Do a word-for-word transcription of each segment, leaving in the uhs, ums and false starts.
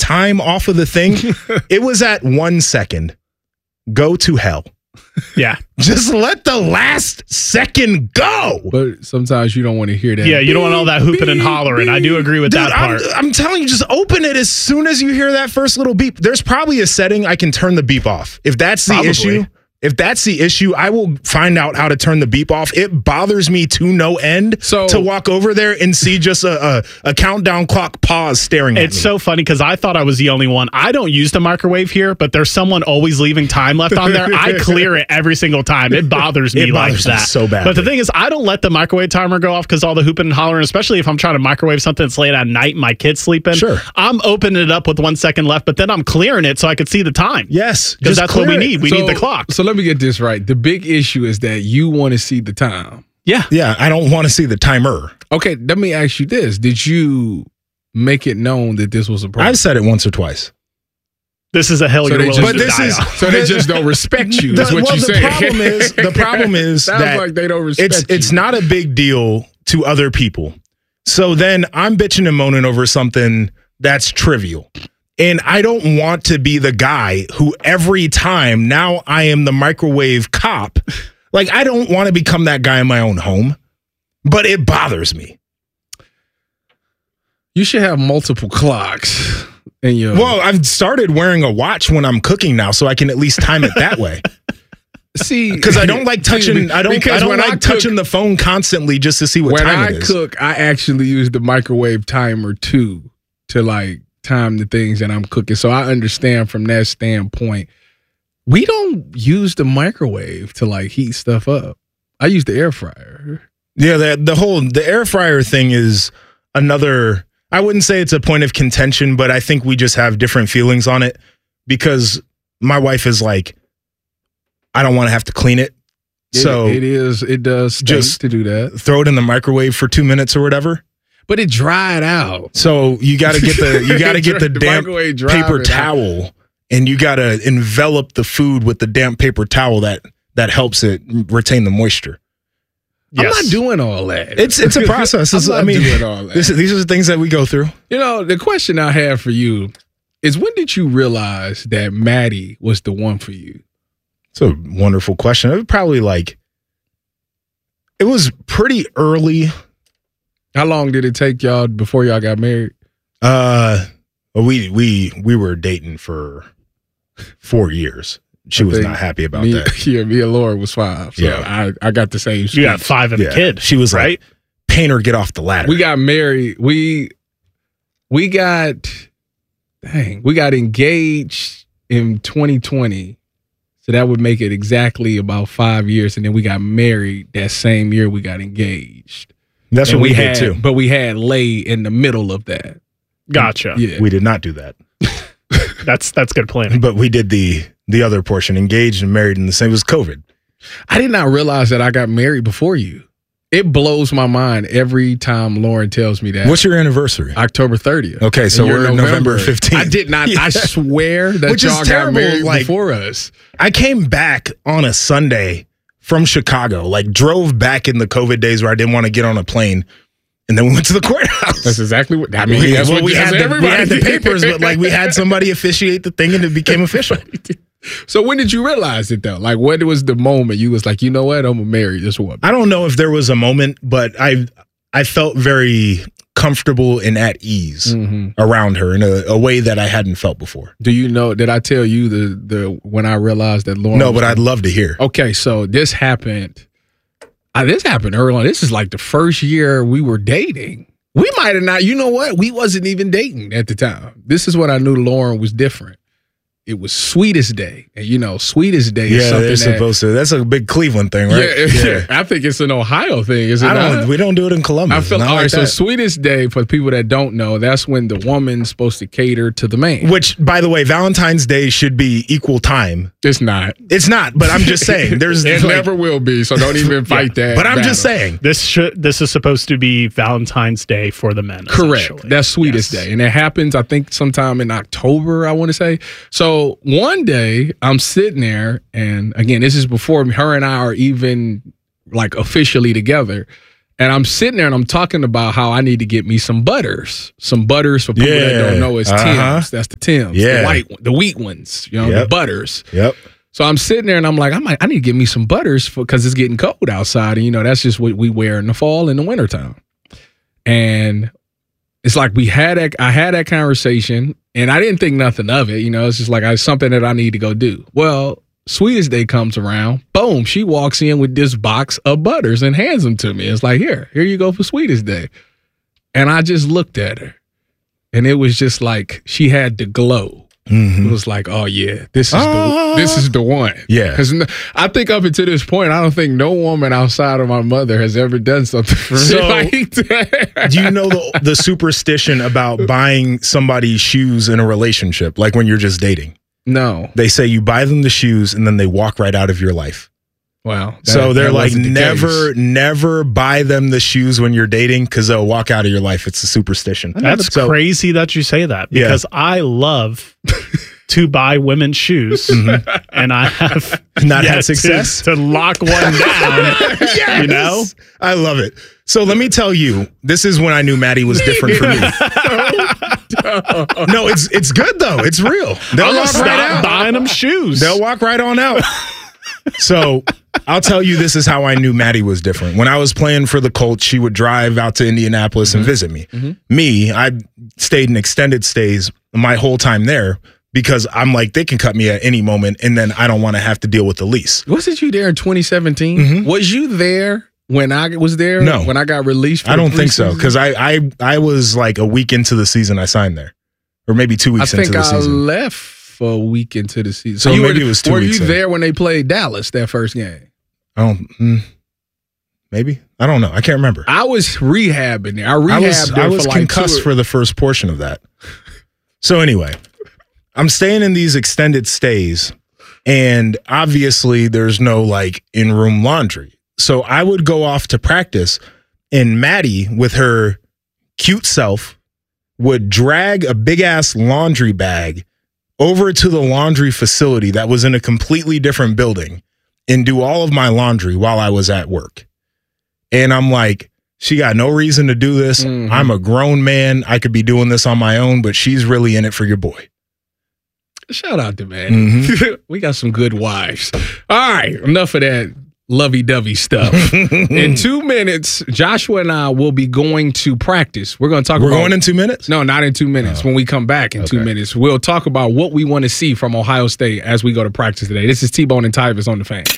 time off of the thing, it was at one second. Go to hell. Yeah. Just let the last second go. But sometimes you don't want to hear that. Yeah, you don't want all that hooping and hollering. I do agree with Dude, that part. I'm, I'm telling you, just open it as soon as you hear that first little beep. There's probably a setting I can turn the beep off. If that's the Probably. issue, if that's the issue, I will find out how to turn the beep off. It bothers me to no end So- to walk over there and see just a, a, a countdown clock pause staring at It's me. so funny because I thought I was the only one. I don't use the microwave here, but there's someone always leaving time left on there. I clear it every single time. It bothers me It like bothers me that. so badly. But the thing is, I don't let the microwave timer go off because all the hooping and hollering, especially if I'm trying to microwave something that's late at night and my kid's sleeping. Sure. I'm opening it up with one second left, but then I'm clearing it so I can see the time. Yes. Because just that's what we clear it. need. We So- need the clock. So let me get this right. The big issue is that you want to see the time. Yeah. Yeah, I don't want to see the timer. Okay, let me ask you this. Did you make it known that this was a problem? I've said it once or twice. This is a hill So you're they willing just- to But this die is- on. so they just don't respect you, The- is what well, you the say. problem is- the problem is Sounds that like they don't respect It's it's you. not a big deal to other people. So then I'm bitching and moaning over something that's trivial. And I don't want to be the guy who every time now I am the microwave cop. Like, I don't want to become that guy in my own home, but it bothers me. You should have multiple clocks in your. Well, I've started wearing a watch when I'm cooking now, so I can at least time it that way. see, Because I don't like touching. I don't. I because don't when like cook- touching the phone constantly just to see what When time I it is. cook, I actually use the microwave timer too to like time the things that I'm cooking. So I understand from that standpoint. We don't use the microwave to like heat stuff up. I use the air fryer. Yeah, the the whole the air fryer thing is another. I wouldn't say it's a point of contention, but I think we just have different feelings on it because my wife is like, I don't want to have to clean it, It- so it is. It does stink just to do that, throw it in the microwave for two minutes or whatever. but it dried out. So you got to get the you got to get the The damp microwave dried paper it out. towel, and you got to envelop the food with the damp paper towel that that helps it retain the moisture. Yes. I'm not doing all that. It's it's a process. I'm It's- not I mean, doing all that. this, these are the things that we go through. You know, the question I have for you is, when did you realize that Maddie was the one for you? It's a wonderful question. It was probably like, it was pretty early. How long did it take y'all before y'all got married? Uh, we we we were dating for four years. She I was think not happy about me, that. Yeah, me and Laura was five. So Yeah. I, I got the same You got speech. five and Yeah. a kid. She was right? like, "Painter, get off the ladder." We got married. We we got dang, we got engaged in twenty twenty. So that would make it exactly about five years. And then we got married that same year we got engaged. That's And what we, had, did too. But we had Lay in the middle of that. Gotcha. Yeah. We did not do that, That's that's good planning. but we did the the other portion, engaged and married in the same. It was COVID. I did not realize that I got married before you. It blows my mind every time Lauren tells me that. What's your anniversary? October thirtieth. Okay, so And you're we're November fifteenth. I did not. Yeah. I swear that Which is y'all got terrible, married like- before us. I came back on a Sunday from Chicago, like drove back in the COVID days where I didn't want to get on a plane. And then we went to the courthouse. That's exactly what I mean. We, that's well, what we, that's had what the, we had the everybody did. papers, but like we had somebody officiate the thing and it became official. So when did you realize it though? Like, what was the moment you was like, you know what, I'm gonna marry this woman? I don't know if there was a moment, but I I felt very comfortable and at ease Mhm. around her in a, a way that I hadn't felt before. Do you know? Did I tell you the the when I realized that Lauren? No, was but I'd love to hear. Okay, so this happened. Uh, this happened early on. This is like the first year we were dating. We might have not. You know what? We wasn't even dating at the time. This is when I knew Lauren was different. It was Sweetest Day, and you know, Sweetest Day is Yeah, something they're that, supposed to. That's a big Cleveland thing, right? Yeah, I think it's an Ohio thing. Is it I don't. not? We don't do it in Columbus. I feel Not all like right. So that. Sweetest Day, for people that don't know, that's when the woman's supposed to cater to the man. Which, by the way, Valentine's Day should be equal time. It's not. It's not, but I'm just saying. There's It like- never will be. So don't even fight that. But I'm just battle. saying. This should this is supposed to be Valentine's Day for the men. Correct. essentially. That's Sweetest Yes. Day. And it happens, I think, sometime in October, I want to say. So one day I'm sitting there, and again, this is before her and I are even like officially together. And I'm sitting there and I'm talking about how I need to get me some butters. Some butters for people Yeah. that don't know is Uh-huh. Tim's. That's the Tim's. Yeah. The white one, the wheat ones, you know, Yep. the butters. Yep. So I'm sitting there and I'm like, I might, I need to get me some butters because it's getting cold outside. And, you know, that's just what we wear in the fall and the wintertime. And it's like we had that, I had that conversation and I didn't think nothing of it. You know, it's just like it's something that I need to go do. Well, Sweetest Day comes around. Boom. She walks in with this box of butters and hands them to me. It's like, here, here you go for Sweetest Day. And I just looked at her and it was just like she had the glow. Mm-hmm. It was like, oh yeah, this is Ah. the this is the one. Yeah. Because I think up until this point, I don't think no woman outside of my mother has ever done something for So, me like that. Do you know the, the superstition about buying somebody shoes in a relationship, like when you're just dating? No. They say you buy them the shoes and then they walk right out of your life. Wow. That- so they're that like, wasn't the never, case. never buy them the shoes when you're dating because they'll walk out of your life. It's a superstition. That's So- crazy that you say that Yeah. because I love to buy women's shoes and I have Not yet had success? to, to lock one down. Yes! You know? I love it. So let me tell you, this is when I knew Maddie was different for me. No, it's it's good though. It's real. They'll I'm gonna walk stop right out. buying them shoes. They'll walk right on out. So I'll tell you, this is how I knew Maddie was different. When I was playing for the Colts, she would drive out to Indianapolis and visit me. Me, I stayed in extended stays my whole time there because I'm like, they can cut me at any moment, and then I don't want to have to deal with the lease. Wasn't you there in twenty seventeen? Was you there when I was there? No. When I got released? For I the don't think so preseason? because I, I I was like a week into the season I signed there, or maybe two I weeks think into the I season. left for a week into the season. So you maybe were, it was two Were weeks you in. there when they played Dallas that first game? I don't. Mm, maybe I don't know. I can't remember. I was rehabbing there. I rehabbed I was there I was for like concussed two, for the first portion of that. So anyway, I'm staying in these extended stays, and obviously there's no like in-room laundry. So I would go off to practice, and Maddie, with her cute self, would drag a big ass laundry bag over to the laundry facility that was in a completely different building and do all of my laundry while I was at work. And I'm like, she got no reason to do this. Mhm. I'm a grown man. I could be doing this on my own, but she's really in it for your boy. Shout out to man. Mhm. We got some good wives. All right, enough of that lovey-dovey stuff. In two minutes, Joshua and I will be going to practice. We're going to talk We're about going in two minutes? No, not in two minutes. Oh. When we come back in two Okay. minutes, we'll talk about what we want to see from Ohio State as we go to practice today. This is T-Bone and Tyvis on the Fan.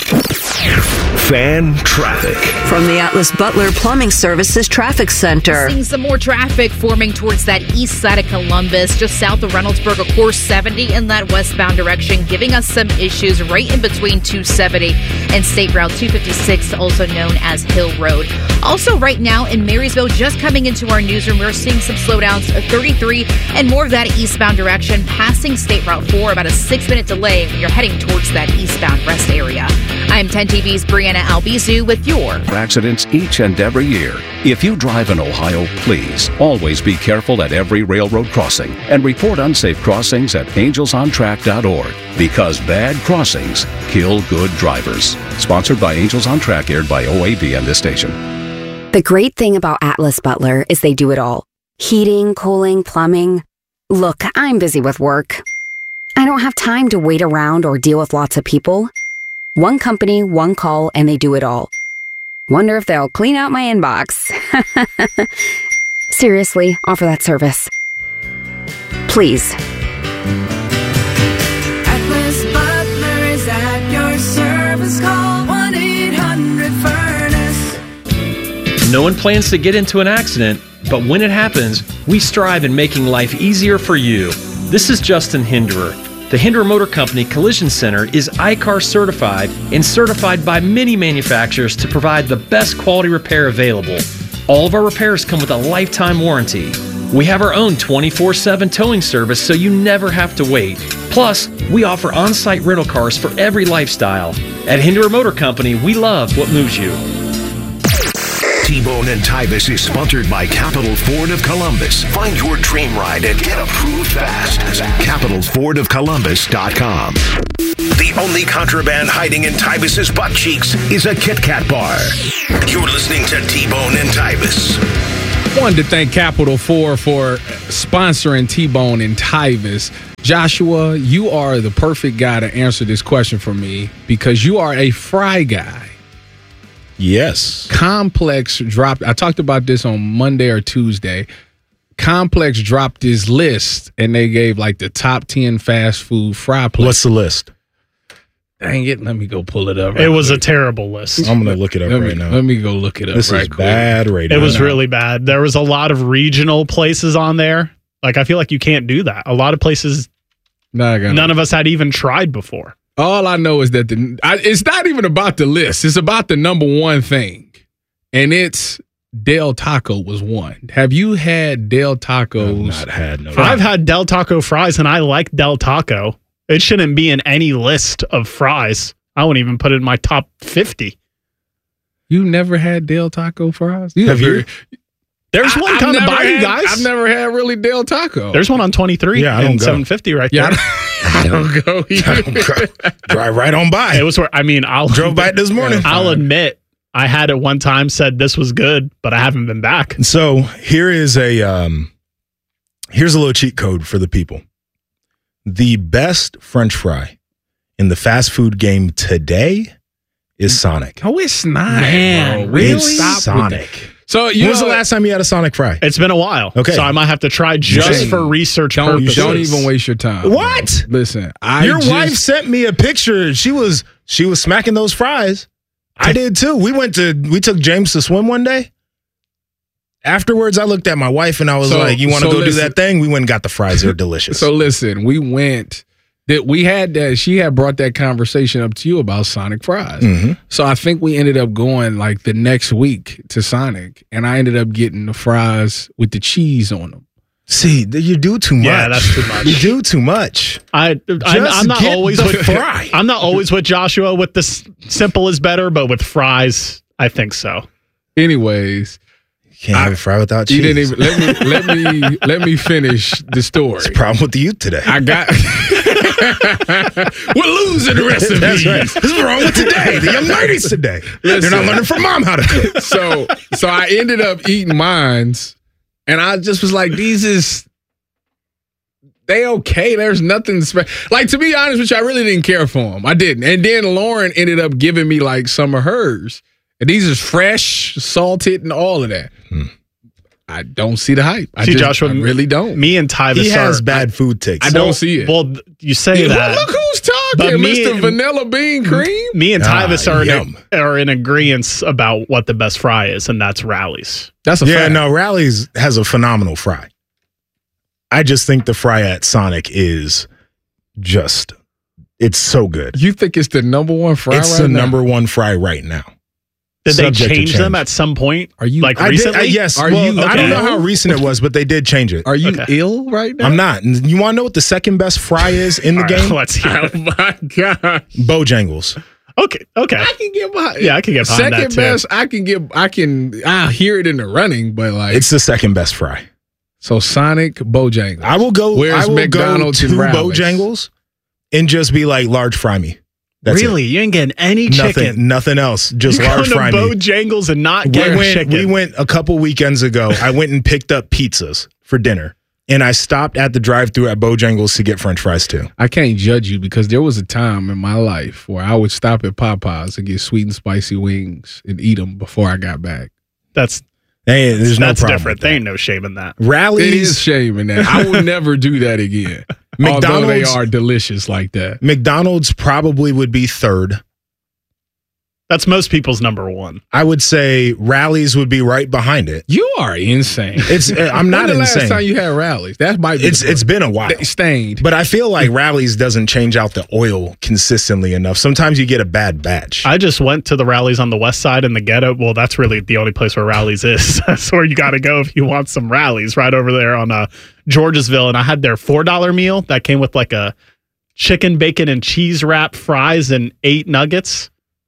Fan traffic. From the Atlas Butler Plumbing Services Traffic Center. Seeing some more traffic forming towards that east side of Columbus, just south of Reynoldsburg, of course, seventy in that westbound direction, giving us some issues right in between two seventy and State Route two fifty-six, also known as Hill Road. Also, right now in Marysville, just coming into our newsroom, we're seeing some slowdowns at thirty-three and more of that eastbound direction, passing State Route four, about a six-minute delay when you're heading towards that eastbound rest area. I'm ten T V's Brianna Albizu with your Accidents each and every year. If you drive in Ohio, please always be careful at every railroad crossing and report unsafe crossings at angels on track dot org because bad crossings kill good drivers. Sponsored by Angels on Track, aired by O A B and this station. The great thing about Atlas Butler is they do it all. Heating, cooling, plumbing. Look, I'm busy with work. I don't have time to wait around or deal with lots of people. One company, one call, and they do it all. Wonder if they'll clean out my inbox. Seriously, offer that service. Please. Atlas Butler is at your service. Call one eight hundred furnace. No one plans to get into an accident, but when it happens, we strive in making life easier for you. This is Justin Hinderer. The Hinderer Motor Company Collision Center is I C A R certified and certified by many manufacturers to provide the best quality repair available. All of our repairs come with a lifetime warranty. We have our own twenty-four seven towing service so you never have to wait. Plus, we offer on-site rental cars for every lifestyle. At Hinderer Motor Company, we love what moves you. T-Bone and Tyvis is sponsored by Capital Ford of Columbus. Find your dream ride and get approved fast at capital ford of columbus dot com. The only contraband hiding in Tyvis's butt cheeks is a Kit Kat bar. You're listening to T-Bone and Tyvis. Wanted to thank Capital Ford for sponsoring T-Bone and Tyvis. Joshua, you are the perfect guy to answer this question for me because you are a fry guy. Yes. Complex dropped, I talked about this on Monday or Tuesday. Complex dropped this list and they gave like the top ten fast food fry places. What's the list? Dang it, let me go pull it up. Right it was quick. A terrible list. I'm going to look it up let right me, now. Let me go look it up this right is quick. bad radio. It was now. really bad. There was a lot of regional places on there. Like, I feel like you can't do that. A lot of places nah, none of us had even tried before. All I know is that the I, it's not even about the list. It's about the number one thing. And it's Del Taco was one. Have you had Del Tacos? I've not had no. I've had Del Taco fries, and I like Del Taco. It shouldn't be in any list of fries. I wouldn't even put it in my top fifty. You never had Del Taco fries? You Have you? There's I, one I've coming by, had, you guys. I've never had really Del Taco. There's one on twenty-three yeah, I don't and go. seven fifty right yeah, there. I don't go. I don't go. Drive right on by. It was where, I mean, I'll drove by it this morning. I'll admit, I had it one time, said this was good, but I haven't been back. So here is a um, here's a little cheat code for the people. The best French fry in the fast food game today is Sonic. Oh, it's not. Man, bro. really? It's Stop Sonic. So you when was know, the last time you had a Sonic fry? It's been a while. Okay. So I might have to try just should. for research don't, purposes. don't even waste your time. What? Bro. Listen, I Your just, wife sent me a picture. She was she was smacking those fries. I did too. We went to we took James to swim one day. Afterwards, I looked at my wife and I was So- like, "You want to so go listen- do that thing?" We went and got the fries. They're delicious. So listen, we went. That we had that. She had brought that conversation up to you about Sonic fries. Mhm. So I think we ended up going like the next week to Sonic, and I ended up getting the fries with the cheese on them. See, you do too much. Yeah, that's too much. You do too much. I, I'm, I'm not get always the with fry. I'm not always with Joshua with the s- simple is better, but with fries, I think so. Anyways, Can't have a fry without cheese. you didn't even let me let me let me finish the story. It's a problem with the youth today. I got. We're losing the rest of That's these. right. This is wrong with today. The young ladies today. They're Listen. not learning from mom how to cook. So so I ended up eating mines, and I just was like, these is they okay. There's nothing special. Like, to be honest with you, I really didn't care for them. I didn't. And then Lauren ended up giving me like some of hers, and these is fresh, salted, and all of that. Hmm. I don't see the hype. I See, just, Joshua, I really don't. Me and Tyvis He has are, bad food takes. I don't see it. Well, th- you say Yeah, that. look who's But talking, me Mister and- Vanilla Bean Cream. Me and Ah, Tyvis are, yum. in, are in agreement about what the best fry is, and that's Rally's. That's a Yeah, fact. no, Rally's has a phenomenal fry. I just think the fry at Sonic is just, it's so good. You think it's the number one fry It's right the now? number one fry right now. Did Subject they to change, them change. at some point? Are you like I did, recently? I, yes. Are well, you- I don't know okay. how recent it was, but they did change it. Are you Okay. ill right now? I'm not. And you want to know what the second best fry is in the All right, game? let's hear it. Oh my god! Bojangles. Okay, okay. I can get behind. Yeah, I can get behind second that, too. best. I can get. I can. I hear it in the running, but like It's the second best fry. so. Sonic Bojangles. I will go. Where's I will McDonald's go and to Rally's? Bojangles and just be like, large fry me. That's Really? You ain't getting any it. chicken? Nothing. Nothing else. Just You're large going to fry me. Bojangles and not We getting went, chicken? we went a couple weekends ago. I went and picked up pizzas for dinner, and I stopped at the drive-thru at Bojangles to get French fries too. I can't judge you because there was a time in my life where I would stop at Popeyes and get sweet and spicy wings and eat them before I got back. That's Hey, there's no that's problem. different. with There that. ain't no shame in that. It is Rally's, shame in that. I will never do that again. Although they McDonald's- are delicious like that. McDonald's probably would be third. That's most people's number one. I would say Rally's would be right behind it. You are insane. It's uh, I'm not when the insane. last time you had rallies? That might be It's the it's been a while. first. Stained. But I feel like Rally's doesn't change out the oil consistently enough. Sometimes you get a bad batch. I just went to the Rallies on the west side in the ghetto. Well, that's really the only place where Rallies is. That's where you got to go if you want some Rallies, right over there on uh, Georgesville. And I had their four dollar meal that came with like a chicken, bacon, and cheese wrap, fries, and eight nuggets.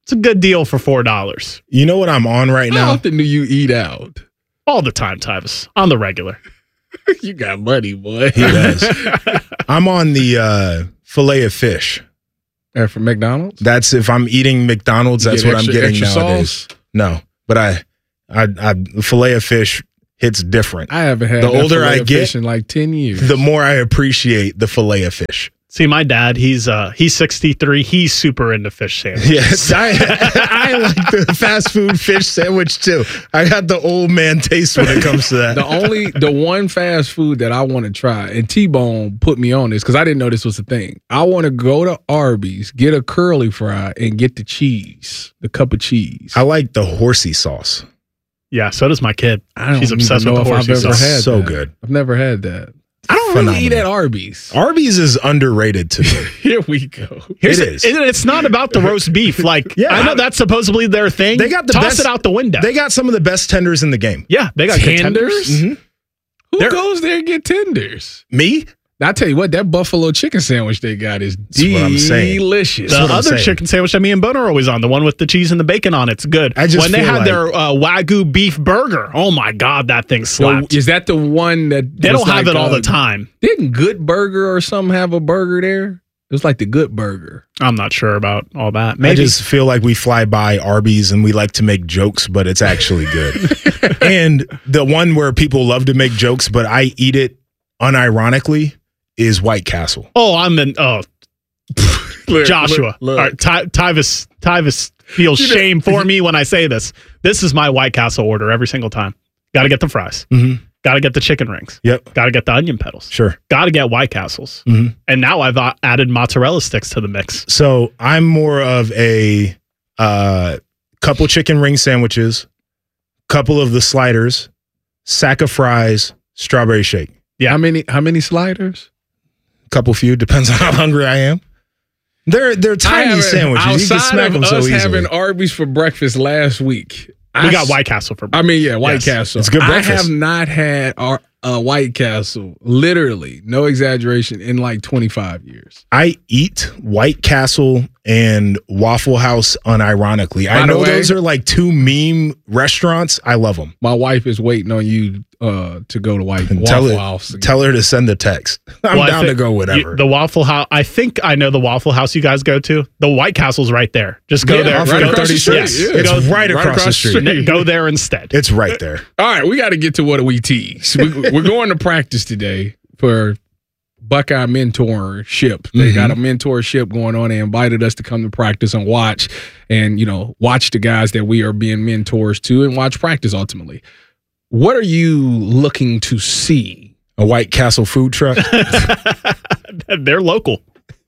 It's a good deal for four dollars. You know what I'm on right How now? often do you eat out? All the time, Tyvis. On the regular. You got money, boy. He does. I'm on the uh, filet of fish. Uh, from McDonald's? That's if I'm eating McDonald's, You that's get what extra- I'm getting extra nowadays. sauce? No, but I, I, I, filet of fish hits different. I haven't had the that older filet I of get, fish in like ten years. the more I appreciate the filet of fish. See, my dad, he's uh he's sixty-three. He's super into fish sandwiches. Yes, I, I like the fast food fish sandwich too. I got the old man taste when it comes to that. The only, the one fast food that I want to try, and T-Bone put me on this because I didn't know this was a thing. I want to go to Arby's, get a curly fry, and get the cheese, the cup of cheese. I like the horsey sauce. Yeah, so does my kid. I don't She's obsessed even with know the if I've horsey ever sauce. had So that. good. I've never had that. I don't really Phenomenal. eat at Arby's. Arby's is underrated to me. Here we go. Here's It the- is. it- It's not about the roast beef. Like, Yeah. I know that's supposedly their thing. They got the Toss best- it out the window. They got some of the best tenders in the game. yeah, they got good Tenders? tenders. Mhm. Who They're- goes there and get tenders? Me? I tell you what, that buffalo chicken sandwich they got is what I'm saying. delicious. The what I'm other saying. chicken sandwich that me and Bono are always on, the one with the cheese and the bacon on it's good. I just when they feel had like- their uh, Wagyu beef burger, oh my God, that thing So slapped. is that the one that they was don't have like, it all uh, the time. Didn't Good Burger or something have a burger there? It was like the Good Burger. I'm not sure about all that. I Maybe. just feel like we fly by Arby's and we like to make jokes, but it's actually good. And the one where people love to make jokes, but I eat it unironically, is White Castle. oh, I'm in. Oh, Look, Joshua. look, look. All right, Ty- Tyvis, Tyvis feels You know- shame for me when I say this. This is my White Castle order every single time. Got to get the fries. Mm-hmm. Got to get the chicken rings. Yep. Got to get the onion petals. Sure. Got to get White Castles. Mhm. And now I've uh, added mozzarella sticks to the mix. So I'm more of a uh, couple chicken ring sandwiches, couple of the sliders, sack of fries, strawberry shake. Yeah. How many how many sliders? Couple few, depends on how hungry I am. They're they're I tiny haven't- sandwiches. You can outside smack of them so us easily. having Arby's for breakfast last week. We I got s- White Castle for I mean, yeah, White Yes. Castle. It's good I breakfast. have not had our uh, White Castle, literally, no exaggeration, in like twenty-five years. I eat White Castle and Waffle House unironically. By I the know way- those are like two meme restaurants. I love them. My wife is waiting on you uh, to go to White And Waffle tell, House. her, tell her to send the text. I'm Well, I down to think go whatever. you- the Waffle House. I think I know the Waffle House you guys go to. The White Castle's right there. Just go Yeah, there. right go, across the street. yes. Yeah. it's Go- right, across, the street. Go there instead. It's right there. All right, we got to get to what we tease. We, we're going to practice today for Buckeye mentorship. They Mhm. got a mentorship going on. They invited us to come to practice and watch, and you know, watch the guys that we are being mentors to, and watch practice ultimately. What are you looking to see? A White Castle food truck. They're local.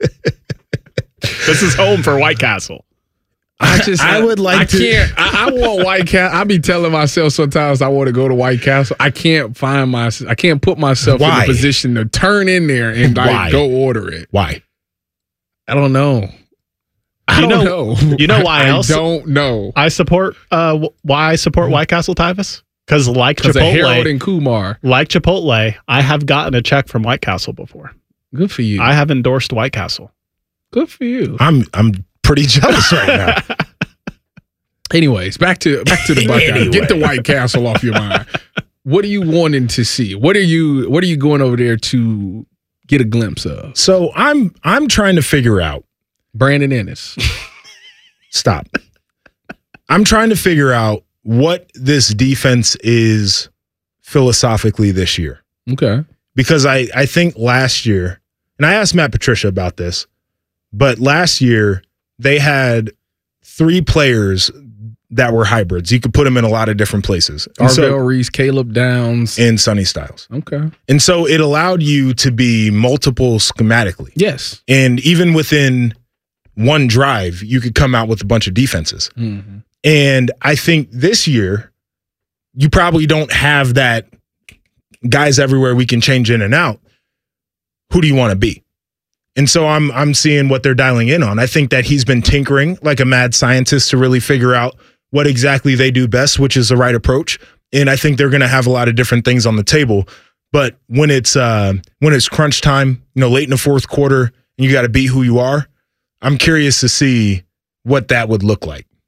This is home for White Castle. I just, I would like I to- can't. I, I want White Castle. I be telling myself sometimes I want to go to White Castle. I can't find my. I can't put myself in Why? a position to turn in there and like Why? go order it. Why? I don't know. I You don't know- know. you know why I, else? I don't know. I support. Uh, wh- why I support White Castle, Tyvis? Because like Because of Harold Chipotle, and Kumar. like Chipotle, I have gotten a check from White Castle before. Good for you. I have endorsed White Castle. Good for you. I'm I'm pretty jealous right now. Anyways, back to back to the Buckeye. Anyway. Get the White Castle off your mind. What are you wanting to see? What are you What are you going over there to get a glimpse of? So I'm I'm trying to figure out. Brandon Ennis. Stop. I'm trying to figure out what this defense is philosophically this year. Okay. Because I, I think last year, and I asked Matt Patricia about this, but last year they had three players that were hybrids. You could put them in a lot of different places. And Arvell so, Reese, Caleb Downs. and Sonny Styles. Okay. And so it allowed you to be multiple schematically. Yes. And even within one drive, you could come out with a bunch of defenses. Mm-hmm. And I think this year, you probably don't have that guys everywhere we can change in and out. Who do you want to be? And so I'm I'm seeing what they're dialing in on. I think that he's been tinkering like a mad scientist to really figure out what exactly they do best, which is the right approach. And I think they're going to have a lot of different things on the table. But when it's uh, when it's crunch time, you know, late in the fourth quarter, and you got to be who you are, I'm curious to see what that would look like.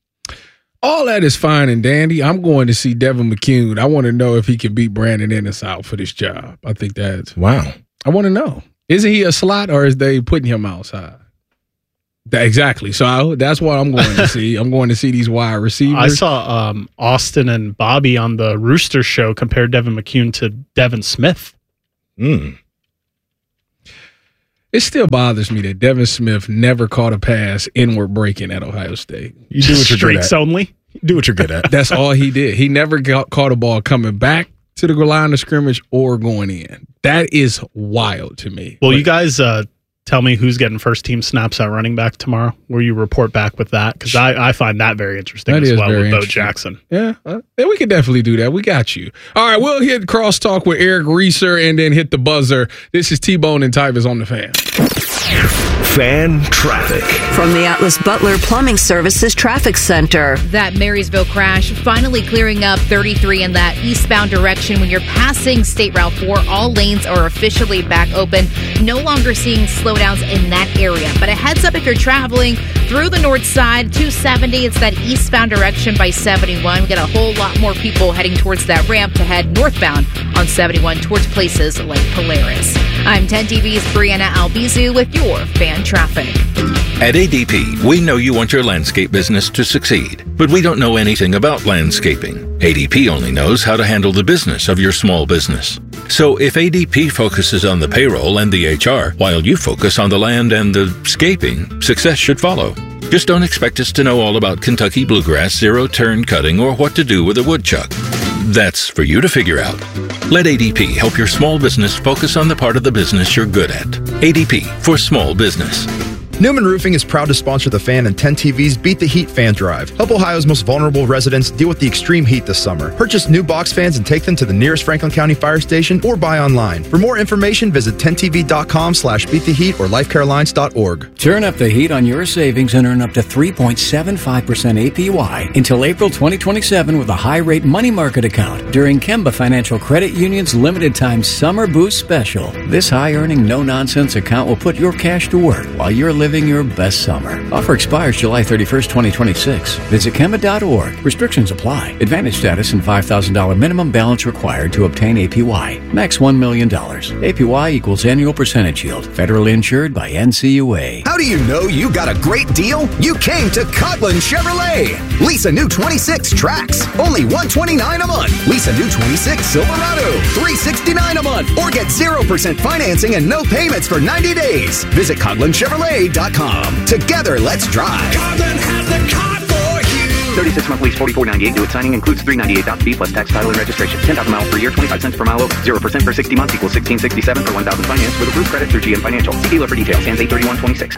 all that is fine and dandy. I'm going to see Devin McCune. I want to know if he can beat Brandon Ennis out for this job. I think that's wow. I want to know. Isn't he a slot or is they putting him outside? That, exactly. So I, that's what I'm going to see. I'm going to see these wide receivers. I saw um, Austin and Bobby on the Rooster show compare Devin McCune to Devin Smith. Mm. It still bothers me that Devin Smith never caught a pass inward breaking at Ohio State. You do what you're good at. Streaks only? Do what you're good at. That's all he did. He never got, caught a ball coming back to the line of scrimmage or going in. That is wild to me. Well, you guys uh, tell me who's getting first team snaps at running back tomorrow. Will you report back with that? Because I, I find that very interesting That as is well very with Bo interesting. Jackson. Yeah, uh, yeah, we can definitely do that. We got you. All right, we'll hit crosstalk with Eric Reeser and then hit the buzzer. This is T-Bone and Tyvus on the Fan. Fan traffic. From the Atlas Butler Plumbing Services Traffic Center. That Marysville crash finally clearing up thirty-three in that eastbound direction. When you're passing State Route four, all lanes are officially back open. No longer seeing slowdowns in that area. But a heads up if you're traveling through the north side, two seventy, it's that eastbound direction by seventy-one. We got a whole lot more people heading towards that ramp to head northbound on seventy-one towards places like Polaris. I'm ten T V's Brianna Albizu with your fan traffic. At A D P, we know you want your landscape business to succeed, but we don't know anything about landscaping. A D P only knows how to handle the business of your small business. So if A D P focuses on the payroll and the H R, while you focus on the land and the scaping, success should follow. Just don't expect us to know all about Kentucky bluegrass, zero-turn cutting, or what to do with a woodchuck. That's for you to figure out. Let A D P help your small business focus on the part of the business you're good at. A D P for small business. Newman Roofing is proud to sponsor the Fan and ten T V's Beat the Heat Fan Drive. Help Ohio's most vulnerable residents deal with the extreme heat this summer. Purchase new box fans and take them to the nearest Franklin County fire station or buy online. For more information, visit ten T V dot com slash beat the heat or life care alliance dot org. Turn up the heat on your savings and earn up to three point seven five percent A P Y until April twenty twenty-seven with a high-rate money market account during Kemba Financial Credit Union's limited-time Summer Boost Special. This high-earning, no-nonsense account will put your cash to work while you're living your best summer. Offer expires July thirty-first, twenty twenty-six. Visit Kemba dot org. Restrictions apply. Advantage status and five thousand dollars minimum balance required to obtain A P Y. Max one million dollars. A P Y equals annual percentage yield. Federally insured by N C U A. How do you know you got a great deal? You came to Coughlin Chevrolet. Lease a new twenty-six Trax, only one hundred twenty-nine dollars a month. Lease a new twenty-six Silverado, three hundred sixty-nine dollars a month. Or get zero percent financing and no payments for ninety days. Visit Coughlin Chevrolet dot com. Together, let's drive. Coughlin has the car for you. thirty-six month lease, forty-four ninety-eight. Due at signing includes three hundred ninety-eight dollars fee plus tax, title, and registration. ten thousand miles per year, twenty-five cents per mile over. zero percent for sixty months equals sixteen sixty-seven for one thousand finance with approved credit through G M Financial. See dealer for details. Ends eight thirty-one twenty-six.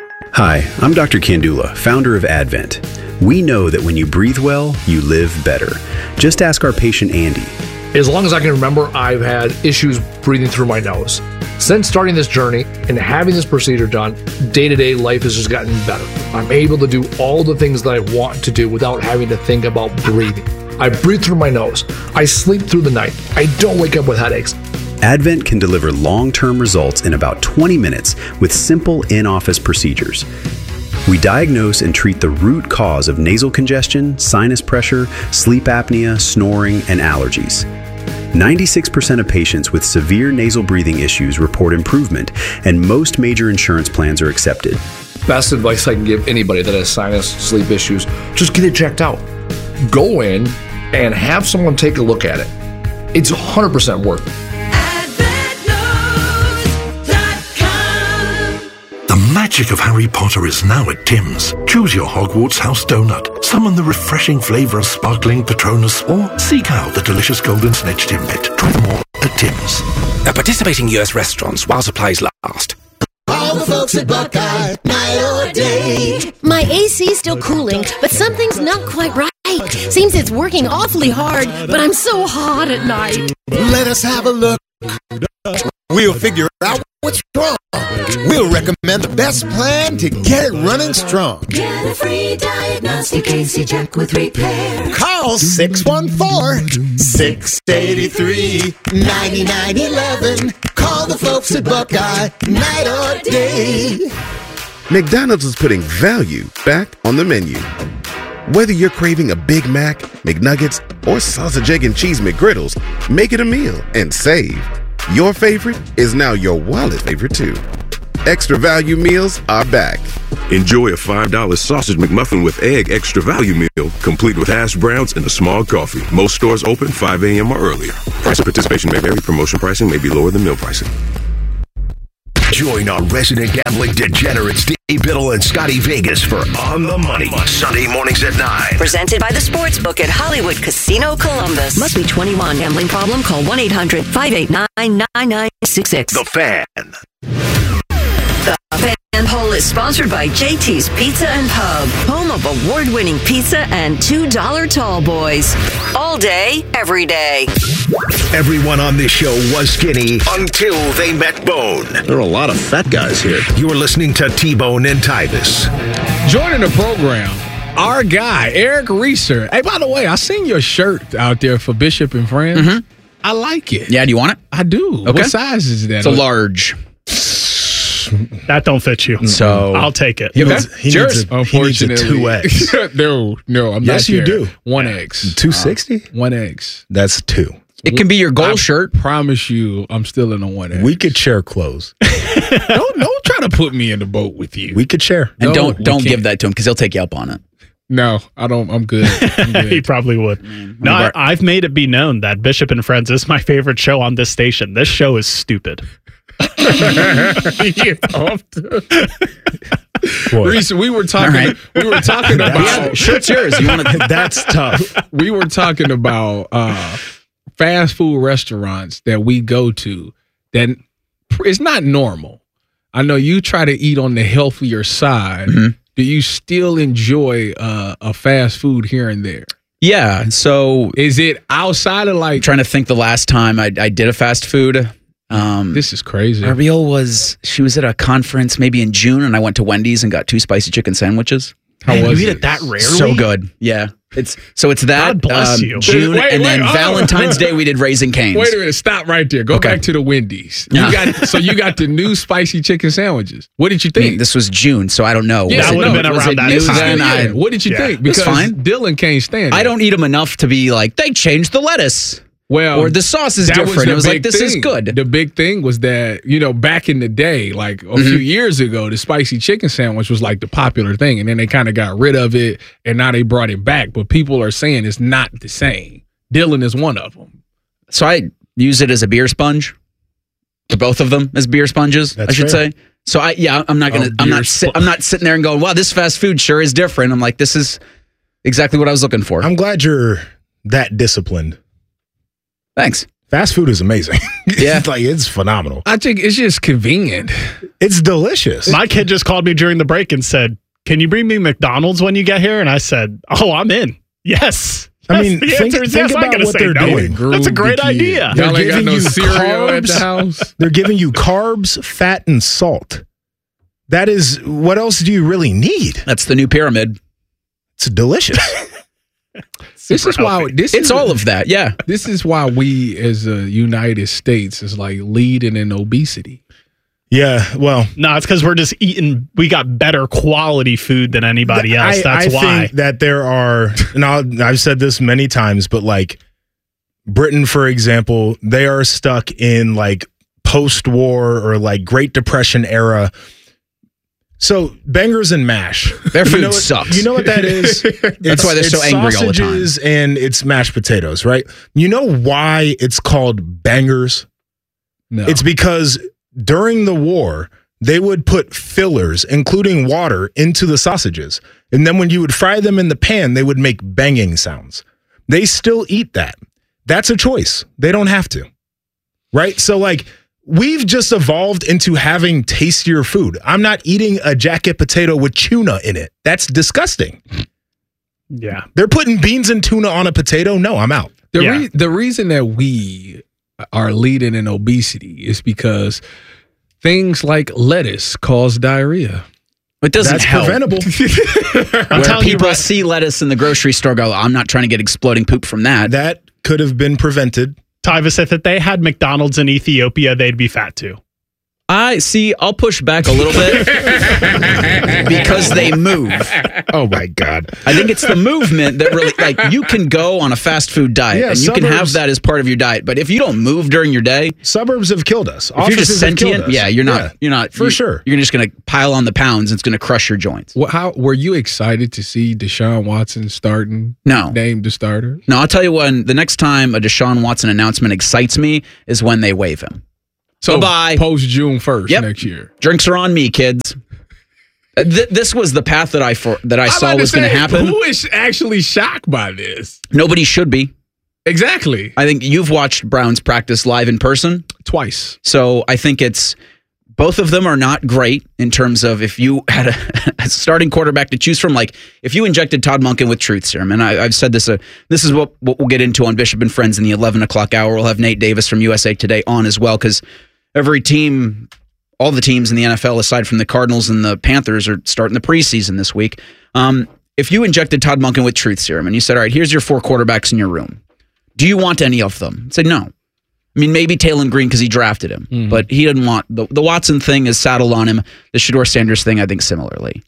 Hi, I'm Doctor Kandula, founder of Advent. We know that when you breathe well, you live better. Just ask our patient Andy. As long as I can remember, I've had issues breathing through my nose. Since starting this journey and having this procedure done, day-to-day life has just gotten better. I'm able to do all the things that I want to do without having to think about breathing. I breathe through my nose. I sleep through the night. I don't wake up with headaches. Advent can deliver long-term results in about twenty minutes with simple in-office procedures. We diagnose and treat the root cause of nasal congestion, sinus pressure, sleep apnea, snoring, and allergies. ninety-six percent of patients with severe nasal breathing issues report improvement, and most major insurance plans are accepted. Best advice I can give anybody that has sinus, sleep issues, just get it checked out. Go in and have someone take a look at it. It's one hundred percent worth it. The magic of Harry Potter is now at Tim's. Choose your Hogwarts house donut, summon the refreshing flavour of sparkling Patronus, or seek out the delicious golden snitch Timbit. Try them all at Tim's. At participating U S restaurants while supplies last. All the folks at Buckeye, night or day. My A C's still cooling, but something's not quite right. Seems it's working awfully hard, but I'm so hot at night. Let us have a look. We'll figure out what's wrong. We'll recommend the best plan to get it running strong. Get a free diagnostic A C check with repair. Call six one four, six eight three, nine nine one one. Call the folks at Buckeye, night or day. McDonald's is putting value back on the menu. Whether you're craving a Big Mac, McNuggets, or sausage, egg, and cheese McGriddles, make it a meal and save. Your favorite is now your wallet favorite too. Extra value meals are back. Enjoy a five dollar sausage McMuffin with egg extra value meal, complete with hash browns and a small coffee. Most stores open five a.m. or earlier. Price of participation may vary. Promotion pricing may be lower than meal pricing. Join our resident gambling degenerates, Dave Biddle and Scotty Vegas for On the Money, Sunday mornings at nine. Presented by the Sportsbook at Hollywood Casino Columbus. Must be twenty-one. Gambling problem? Call one eight hundred five eight nine nine nine six six. The Fan. The Fan Poll is sponsored by J T's Pizza and Pub, home of award-winning pizza and two dollar tall boys. All day, every day. Everyone on this show was skinny until they met Bone. There are a lot of fat guys here. You're listening to T-Bone and Tyvis. Joining the program, our guy, Eric Reeser. Hey, by the way, I seen your shirt out there for Bishop and Friends. Mm-hmm. I like it. Yeah, do you want it? I do. Okay. What size is that? It's a large. That don't fit you. So I'll take it. He Okay. needs, he Yours? needs a, he needs a Unfortunately. two X. no, no, I'm Yes, not you there. do. one X. two sixty? one X. That's two. It can be your goal I shirt. promise you, I'm still in a one X. We could share clothes. don't, don't try to put me in the boat with you. We could share. And No, don't we don't give can't. that to him because he'll take you up on it. No, I don't. I'm good. I'm good. He probably would. No, I, I've made it be known that Bishop and Friends is my favorite show on this station. This show is stupid. Reese, we were talking. All right. We were talking about. Shirt's yours. You want to? That's tough. We were talking about uh, fast food restaurants that we go to. That it's not normal. I know you try to eat on the healthier side. Mm-hmm. Do you still enjoy uh, a fast food here and there? Yeah. So Is it outside of like? trying to think the last time I, I did a fast food. Um, This is crazy. Ariel was she was at a conference maybe in June, and I went to Wendy's and got two spicy chicken sandwiches. How Man, was you eat it? it that rarely? So good. Yeah. It's so it's that God bless um, you. June, Wait, and wait, then oh. Valentine's Day we did Raising Cane's. Wait a minute, stop right there. Go Okay. back to the Wendy's. You Yeah. got so you got the new spicy chicken sandwiches. What did you I mean, think? this was June, so I don't know. Yeah, Was that it- would have been was around it that new time. then? Yeah. I, What did you Yeah. think? It's Because fine. Dylan can't stand it. I don't eat them enough to be like they changed the lettuce. Well, Or the sauce is that different. the It was like, big this is thing. good. The big thing was that, you know, back in the day, like a Mm-hmm. few years ago, the spicy chicken sandwich was like the popular thing. And then they kind of got rid of it and now they brought it back. But people are saying it's not the same. Dylan is one of them. So I use it as a beer sponge. The both of them as beer sponges, That's I should fair. say. So I yeah, I'm not gonna Oh, I'm beer not si- spo- I'm not sitting there and going, wow, this fast food sure is different. I'm like, this is exactly what I was looking for. I'm glad you're that disciplined. Thanks. Fast food is amazing. Yeah. It's like it's phenomenal. I think it's just convenient. It's delicious. My kid just called me during the break and said, "Can you bring me McDonald's when you get here?" And I said, "Oh, I'm in." Yes. I mean, the think, answer is think yes. I'm about gonna what say they're no. doing. That's a great idea. They're Y'all ain't got giving no you cereal at the carbs. house? They're giving you carbs, fat, and salt. That is, what else do you really need? That's the new pyramid. It's delicious. This is why this It's is all of that, yeah. This is why we as a United States is like leading in obesity. Yeah, well, No, it's because we're just eating. We got better quality food than anybody else. I, That's I why. think that there are, and I'll, I've said this many times, but like Britain, for example, they are stuck in like post-war or like Great Depression era. So bangers and mash. Their You food know what- sucks. You know what that is? That's why they're It's so angry all the time. sausages and it's mashed potatoes, right? You know why it's called bangers? No. It's because during the war, they would put fillers, including water, into the sausages. And then when you would fry them in the pan, they would make banging sounds. They still eat that. That's a choice. They don't have to. Right? So, like, we've just evolved into having tastier food. I'm not eating a jacket potato with tuna in it. That's disgusting. Yeah. They're putting beans and tuna on a potato. No, I'm out. The, Yeah. re- the reason that we are leading in obesity is because things like lettuce cause diarrhea. It doesn't That's help. preventable. I'm Where telling you, people right- see lettuce in the grocery store, go, I'm not trying to get exploding poop from that. That could have been prevented. Tyvis, if they had McDonald's in Ethiopia, they'd be fat too. I see. I'll push back a little bit because they move. Oh my God! I think it's the movement that really, like, you can go on a fast food diet Yeah, and you suburbs- can have that as part of your diet. But if you don't move during your day, suburbs have killed us. If you're just Offices have killed sentient, us. yeah, you're not. Yeah, you're not for you- sure. You're just going to pile on the pounds. And it's going to crush your joints. Well, how were you excited to see Deshaun Watson starting? No. Named the starter? No, I'll tell you when. The next time a Deshaun Watson announcement excites me is when they waive him. So Bye-bye. post June first Yep. next year. Drinks are on me, kids. Uh, Th- this was the path that I for, that I I'm saw about to was going to say, happen. Who is actually shocked by this? Nobody should be. Exactly. I think you've watched Browns practice live in person Twice. So I think it's both of them are not great in terms of if you had a, a starting quarterback to choose from. Like if you injected Todd Monken with truth serum, and I, I've said this, uh, this is what, what we'll get into on Bishop and Friends in the eleven o'clock hour. We'll have Nate Davis from U S A Today on as well because every team, all the teams in the N F L aside from the Cardinals and the Panthers are starting the preseason this week. Um, if you injected Todd Monken with truth serum and you said, all right, here's your four quarterbacks in your room. Do you want any of them? I'd say no. I mean, maybe Taylon Green because he drafted him, Mm-hmm. but he didn't want the, the Watson thing is saddled on him. The Shedeur Sanders thing, I think, similarly.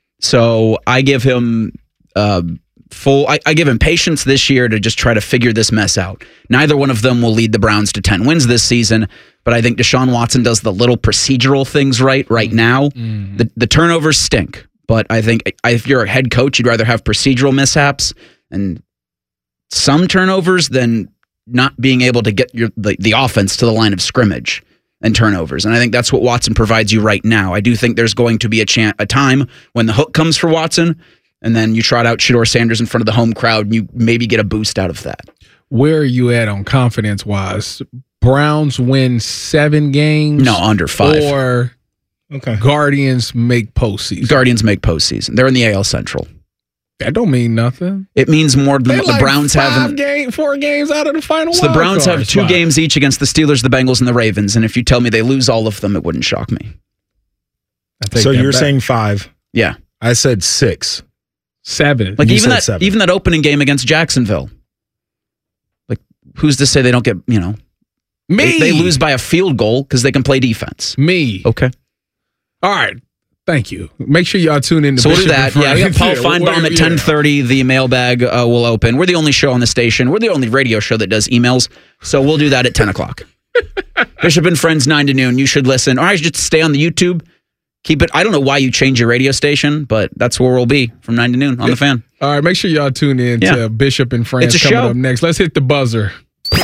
So I give him uh, full. I, I give him patience this year to just try to figure this mess out. Neither one of them will lead the Browns to ten wins this season, but I think Deshaun Watson does the little procedural things right right now. Mm-hmm. The the turnovers stink, but I think if you're a head coach, you'd rather have procedural mishaps and some turnovers than not being able to get your the, the offense to the line of scrimmage and turnovers. And I think that's what Watson provides you right now. I do think there's going to be a chan- a time when the hook comes for Watson, and then you trot out Shedeur Sanders in front of the home crowd, and you maybe get a boost out of that. Where are you at on confidence wise? Browns win seven games? No, under five. Or okay. Guardians make postseason? Guardians make postseason. They're in the A L Central. That don't mean nothing. It means more than They what the like Browns five have. In, game, four games out of the final. so the wild Browns card have two spot. games each against the Steelers, the Bengals, and the Ravens. And if you tell me they lose all of them, it wouldn't shock me. I take So that you're back. saying five? Yeah. I said six. seven. Like You even said that, seven. even that opening game against Jacksonville. Like, who's to say they don't get? You know, Me. They, they lose by a field goal because they can play defense. Me. Okay. All right. Thank you. Make sure y'all tune in to So we'll do Bishop that. and Yeah, we got Friends. Paul Yeah, Feinbaum where- at yeah. ten thirty. The mailbag uh, will open. We're the only show on the station. We're the only radio show that does emails. So we'll do that at ten o'clock. Bishop and Friends, nine to noon. You should listen. Or I should just stay on the YouTube. Keep it. I don't know why you change your radio station, but that's where we'll be from nine to noon on the fan. All right. Make sure y'all tune in Yeah. to Bishop and Friends It's a coming show. up next. Let's hit the buzzer.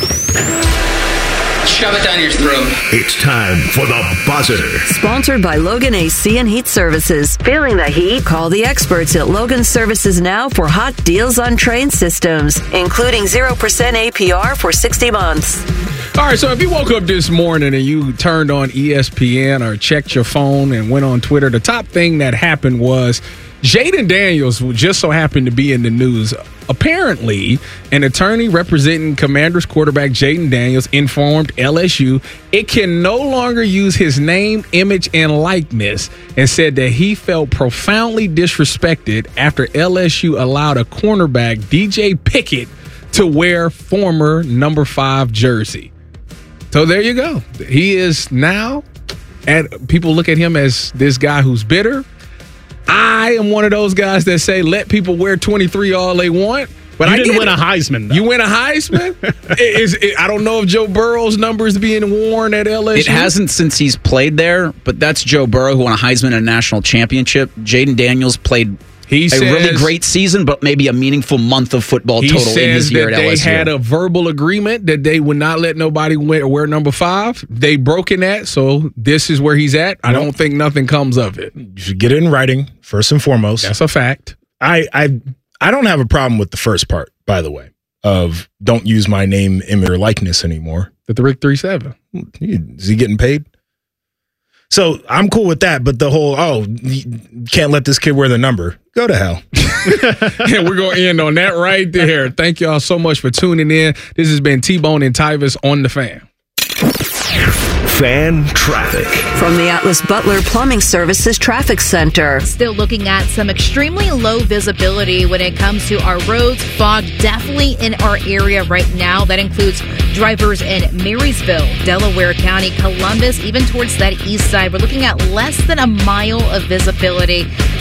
Shove it down your throat. It's time for the buzzer. Sponsored by Logan A C and Heat Services. Feeling the heat? Call the experts at Logan Services now for hot deals on train systems, including zero percent A P R for sixty months. All right, so if you woke up this morning and you turned on E S P N or checked your phone and went on Twitter, the top thing that happened was Jaden Daniels just so happened to be in the news. Apparently, an attorney representing Commanders quarterback Jaden Daniels informed L S U it can no longer use his name, image, and likeness, and said that he felt profoundly disrespected after L S U allowed a cornerback, D J Pickett, to wear former number five jersey. So there you go. He is now, and people look at him as this guy who's bitter. I am one of those guys that say let people wear twenty-three all they want. But you I didn't get win it. a Heisman, though. You win a Heisman? is, is, I don't know if Joe Burrow's number is being worn at L S U. It hasn't since he's played there, but that's Joe Burrow who won a Heisman and a national championship. Jaden Daniels played He a says, really great season, but maybe a meaningful month of football He total in says his year that at they L S U. had a verbal agreement that they would not let nobody wear, wear number five. They broken that, so this is where he's at. I Well, don't think nothing comes of it. You should get it in writing first and foremost. That's a fact. I I I don't have a problem with the first part, by the way, of don't use my name, image, or likeness anymore. That the Rick three seven. Is he getting paid? So I'm cool with that, but the whole, oh, you can't let this kid wear the number. Go to hell. And we're going to end on that right there. Thank y'all so much for tuning in. This has been T-Bone and Tyvis on the Fan. Fan Traffic. From the Atlas Butler Plumbing Services Traffic Center. Still looking at some extremely low visibility when it comes to our roads. Fog definitely in our area right now. That includes drivers in Marysville, Delaware County, Columbus, even towards that east side. We're looking at less than a mile of visibility.